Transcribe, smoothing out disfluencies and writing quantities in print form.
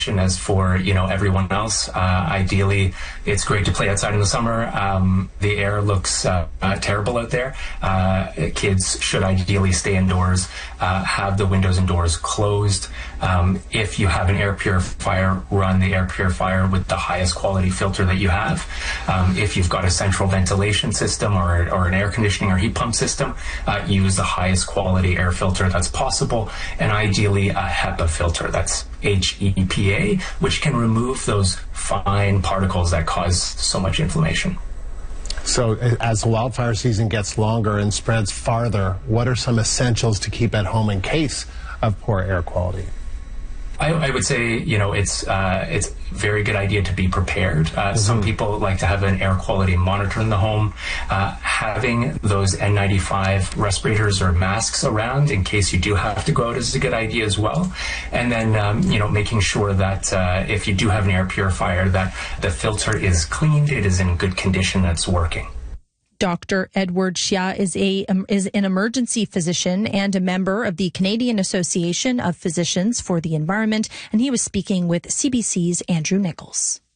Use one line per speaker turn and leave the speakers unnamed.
as for, everyone else. Ideally, it's great to play outside in the summer. The air looks terrible out there. Kids should ideally stay indoors, have the windows and doors closed. If you have an air purifier, run the air purifier with the highest quality filter that you have. If you've got a central ventilation system or an air conditioning or heat pump system, use the highest quality air filter that's possible, and ideally a HEPA filter. That's HEPA, which can remove those fine particles that cause so much inflammation.
So as the wildfire season gets longer and spreads farther, what are some essentials to keep at home in case of poor air quality?
I would say, it's a very good idea to be prepared. Some people like to have an air quality monitor in the home. Having those N95 respirators or masks around in case you do have to go out is a good idea as well. And then, making sure that if you do have an air purifier, that the filter is cleaned, it is in good condition, that's working.
Dr. Edward Xia is an emergency physician and a member of the Canadian Association of Physicians for the Environment, and he was speaking with CBC's Andrew Nichols.